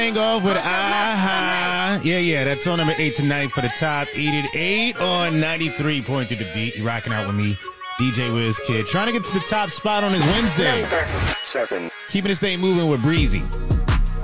Off with Yeah, that's on number 8 tonight for the top 88 on 93.3 The Beat. You're rocking out with me, DJ Wiz Kid. Trying to get to the top spot on his Wednesday. Number 7. Keeping this thing moving with Breezy.